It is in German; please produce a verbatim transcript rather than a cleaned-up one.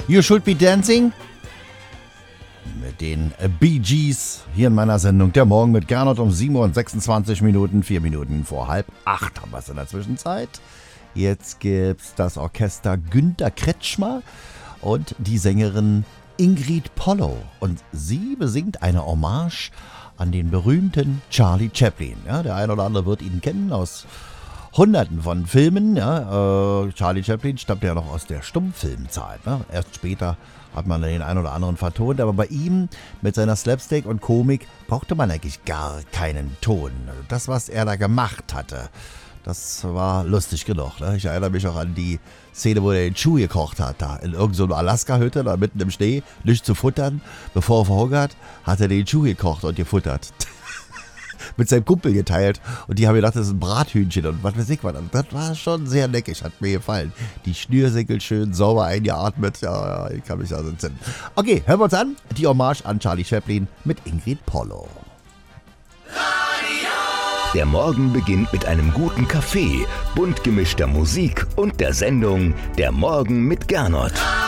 You Should Be Dancing mit den Bee Gees hier in meiner Sendung Der Morgen mit Gernot um sieben Uhr und sechsundzwanzig Minuten, vier Minuten vor halb acht haben wir es in der Zwischenzeit. Jetzt gibt's das Orchester Günter Kretschmer und die Sängerin Ingrid Polow. Und sie besingt eine Hommage an den berühmten Charlie Chaplin. Ja, der ein oder andere wird ihn kennen aus Hunderten von Filmen. Ja. Äh, Charlie Chaplin stammt ja noch aus der Stummfilmzeit. Ne? Erst später hat man den einen oder anderen vertont. Aber bei ihm mit seiner Slapstick und Komik brauchte man eigentlich gar keinen Ton. Das, was er da gemacht hatte, das war lustig genug. Ne? Ich erinnere mich auch an die Szene, wo er den Schuh gekocht hat. Da in irgendeiner so Alaska-Hütte, da mitten im Schnee, nichts zu futtern. Bevor er verhungert, hat er den Schuh gekocht und gefuttert. Mit seinem Kumpel geteilt. Und die haben gedacht, das ist ein Brathühnchen und was weiß ich was. Das war schon sehr leckig, hat mir gefallen. Die Schnürsenkel schön sauber eingeatmet. Ja, ja, ich kann mich also entsinnen. Okay, hören wir uns an. Die Hommage an Charlie Chaplin mit Ingrid Polow. Der Morgen beginnt mit einem guten Kaffee, bunt gemischter Musik und der Sendung Der Morgen mit Gernot.